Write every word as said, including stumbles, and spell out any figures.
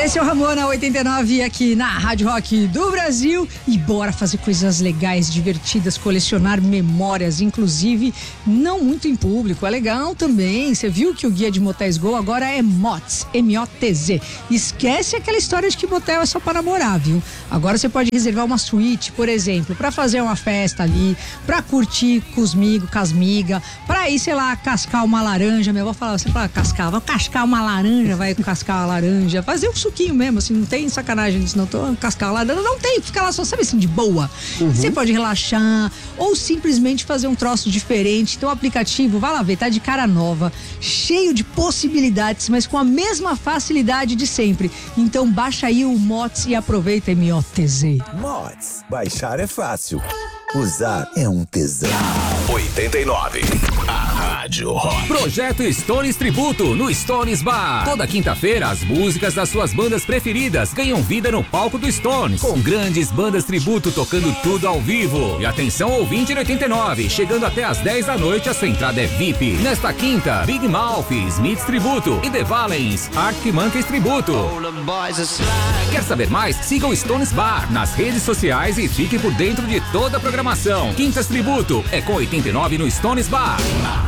Esse é o Ramona oitenta e nove aqui na Rádio Rock do Brasil e bora fazer coisas legais, divertidas, colecionar memórias, inclusive não muito em público, é legal também. Você viu que o guia de motéis Go agora é Mots, M O T Z. Esquece aquela história de que motel é só para namorar, viu? Agora você pode reservar uma suíte, por exemplo, para fazer uma festa ali, para curtir com os migos, com as migas, para ir, sei lá, cascar uma laranja. Minha avó falava, você fala cascar, vai cascar uma laranja, vai cascar uma laranja, fazer um suquinho mesmo, assim, não tem sacanagem disso, não tô cascar uma laranja, não tem, fica lá só, sabe assim, de boa. Uhum. Você pode relaxar ou simplesmente fazer um troço diferente. Então o aplicativo, vai lá ver, tá de cara nova, cheio de possibilidades, mas com a mesma facilidade de sempre. Então baixa aí o Mots e aproveita, M O T Z. Mots, baixar é fácil, usar é um tesão. oitenta e nove, a Rádio Rock. Projeto Stones Tributo no Stones Bar. Toda quinta-feira, as músicas das suas bandas preferidas ganham vida no palco do Stones, com grandes bandas tributo tocando tudo ao vivo. E atenção, ouvinte de oitenta e nove, chegando até às dez da noite, a sua entrada é V I P. Nesta quinta, Big Mouth, Smiths Tributo e The Valens, Arctic Monkeys Tributo. Quer saber mais? Siga o Stones Bar nas redes sociais e fique por dentro de toda a programação. Quintas Tributo é com oitenta e nove no Stones Bar.